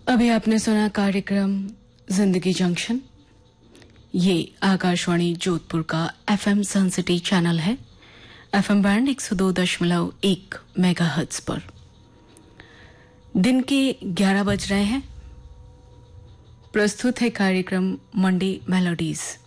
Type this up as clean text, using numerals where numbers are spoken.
अभी आपने सुना कार्यक्रम जिंदगी जंक्शन। ये आकाशवाणी जोधपुर का एफएम सनसिटी चैनल है। एफएम बैंड 102.1 मेगाहर्ट्ज पर दिन के 11 बज रहे हैं। प्रस्तुत है कार्यक्रम मंडे मेलोडीज।